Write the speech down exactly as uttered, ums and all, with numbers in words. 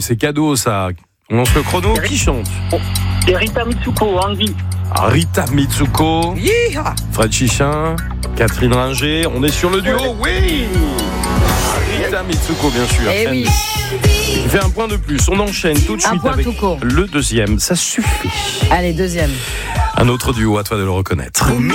c'est cadeau ça. On lance le chrono. Qui chante? C'est Rita Mitsuko, Andy. Rita Mitsuko, Yeeha. Fred Chichin, Catherine Ringer. On est sur le duo, oui. Rita Mitsuko, bien sûr. Eh oui. Il fait un point de plus. On enchaîne tout de Un suite point avec tout court. le deuxième. Ça suffit. Allez, deuxième. Un autre duo, à toi de le reconnaître.